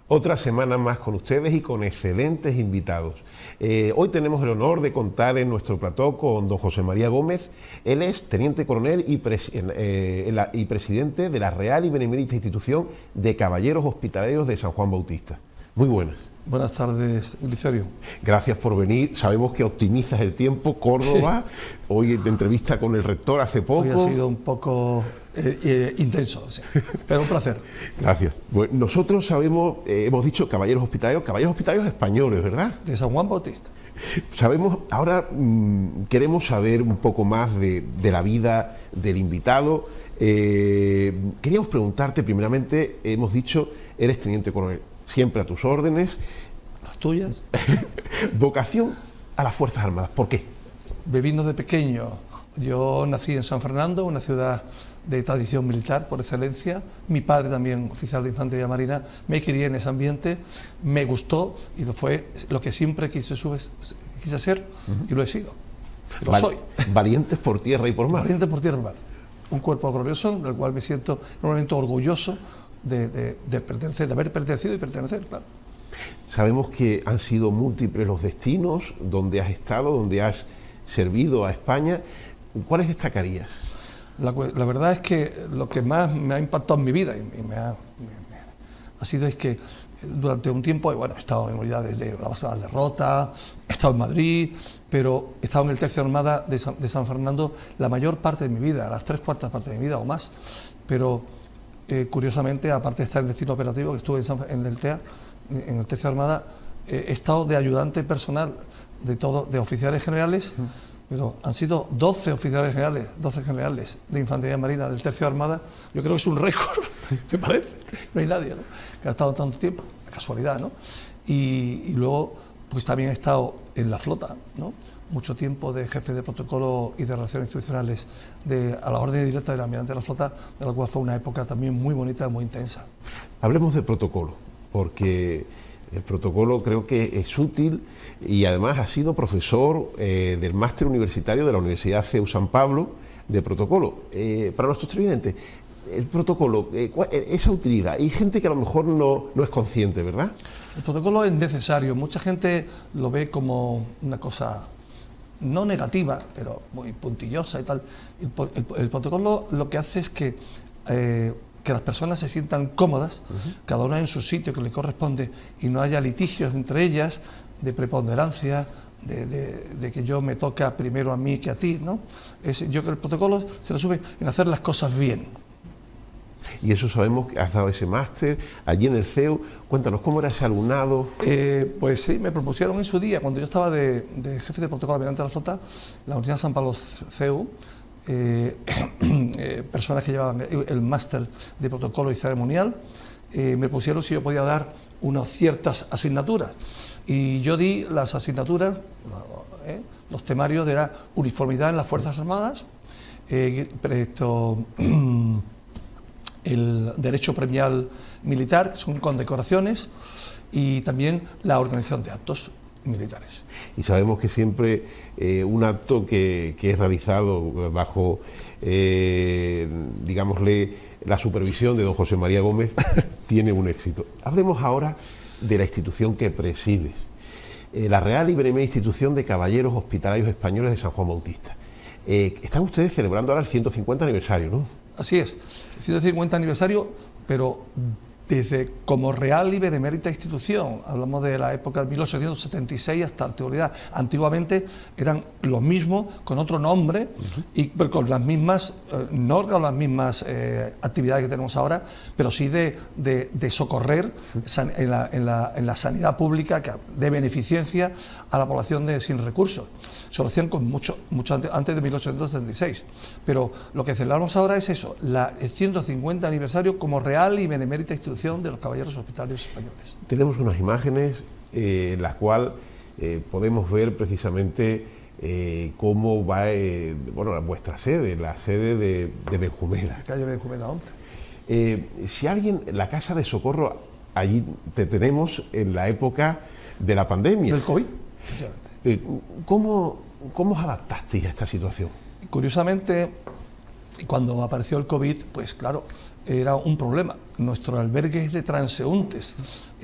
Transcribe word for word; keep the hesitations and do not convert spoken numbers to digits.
Otra semana más con ustedes y con excelentes invitados. Eh, hoy tenemos el honor de contar en nuestro plató con don José María Gómez. Él es teniente coronel y, pres eh, la, y presidente de la Real y Benemérita Institución de Caballeros Hospitalarios de San Juan Bautista. Muy buenas. Buenas tardes, Glicerio. Gracias por venir. Sabemos que optimizas el tiempo. Córdoba, sí. Hoy de entrevista con el rector hace poco. Hoy ha sido un poco eh, eh, intenso, sí. Pero un placer. Gracias. Bueno, nosotros sabemos, eh, hemos dicho caballeros hospitalarios, caballeros hospitalarios españoles, ¿verdad? De San Juan Bautista. Sabemos, ahora mmm, queremos saber un poco más de, de la vida del invitado. Eh, queríamos preguntarte, primeramente, hemos dicho, eres teniente coronel. Siempre a tus órdenes. Las tuyas. Vocación a las Fuerzas Armadas. ¿Por qué? Vivimos de pequeño. Yo nací en San Fernando, una ciudad de tradición militar por excelencia. Mi padre también, oficial de Infantería Marina. Me crié en ese ambiente, me gustó y fue lo que siempre quise, quise ser uh-huh. y lo he sido. Y lo Val soy. Valientes por tierra y por mar. Valientes por tierra y mar. Un cuerpo glorioso del cual me siento enormemente orgulloso De, de, de pertenecer, de haber pertenecido y pertenecer, claro. Sabemos que han sido múltiples los destinos donde has estado, donde has servido a España. ¿Cuáles destacarías? La, la verdad es que lo que más me ha impactado en mi vida y, y me, ha, me, me, ha sido es que durante un tiempo, bueno, he estado en unidades de la base de la Derrota, he estado en Madrid, pero he estado en el Tercio Armada de San, de San Fernando la mayor parte de mi vida, las tres cuartas partes de mi vida o más, pero Eh, curiosamente, aparte de estar en el destino operativo, que estuve en, San, en el T E A, en el Tercio Armada, eh, he estado de ayudante personal de todo, de oficiales generales, uh-huh. pero han sido doce oficiales generales, doce generales de Infantería Marina del Tercio Armada. Yo creo que es un récord, me parece, no hay nadie, ¿no?, que ha estado tanto tiempo, casualidad, ¿no? Y, y luego, pues también he estado en la flota, ¿no?, mucho tiempo de jefe de protocolo y de relaciones institucionales de, a la orden directa del almirante de la flota, de la cual fue una época también muy bonita, muy intensa. Hablemos de protocolo, porque el protocolo creo que es útil y además ha sido profesor eh, del máster universitario de la Universidad C E U San Pablo de protocolo. Eh, para nuestros televidentes, el protocolo, eh, esa utilidad, hay gente que a lo mejor no, no es consciente, ¿verdad? El protocolo es necesario, mucha gente lo ve como una cosa no negativa, pero muy puntillosa y tal. El, el, el protocolo lo que hace es que, eh, que las personas se sientan cómodas, uh-huh. cada una en su sitio que le corresponde, y no haya litigios entre ellas de preponderancia, de, de, de que yo me toca primero a mí que a ti, ¿no? Es, yo creo que el protocolo se resume en hacer las cosas bien. Y eso sabemos que has dado ese máster allí en el C E U. Cuéntanos, ¿cómo era ese alumnado? Eh, pues sí, me propusieron en su día, cuando yo estaba de, de jefe de protocolo almirante de la flota, la Universidad de San Pablo C E U, eh, eh, personas que llevaban el máster de protocolo y ceremonial, eh, me pusieron si yo podía dar unas ciertas asignaturas. Y yo di las asignaturas, eh, los temarios de la uniformidad en las Fuerzas Armadas, eh, esto, el derecho premial militar, que son condecoraciones, y también la organización de actos militares. Y sabemos que siempre eh, un acto que, que es realizado bajo, eh, digámosle, la supervisión de don José María Gómez tiene un éxito. Hablemos ahora de la institución que presides, eh, la Real y Benemérita Institución de Caballeros Hospitalarios Españoles de San Juan Bautista. Eh, están ustedes celebrando ahora el ciento cincuenta aniversario, ¿no? Así es, el ciento cincuenta aniversario, pero desde como Real y Benemérita Institución, hablamos de la época de mil ochocientos setenta y seis hasta la actualidad. Antiguamente eran los mismos, con otro nombre, uh-huh. y con las mismas, eh, no con las mismas eh, actividades que tenemos ahora, pero sí de, de, de socorrer san, en, la, en, la, en la sanidad pública, que, de beneficencia a la población de, sin recursos. Se lo hacían con mucho, mucho antes, antes de mil ochocientos setenta y seis. Pero lo que celebramos ahora es eso, la, el ciento cincuenta aniversario como Real y Benemérita Institución de los Caballeros Hospitalarios Españoles. Tenemos unas imágenes eh, en las cuales eh, podemos ver precisamente eh, cómo va eh, bueno, vuestra sede, la sede de, de Benjumeda. La calle Benjumeda once. Eh, si alguien, la Casa de Socorro, allí te tenemos en la época de la pandemia. Del COVID. Eh, ¿cómo, ¿Cómo os adaptasteis a esta situación? Curiosamente, cuando apareció el COVID, pues claro, era un problema. Nuestro albergue es de transeúntes.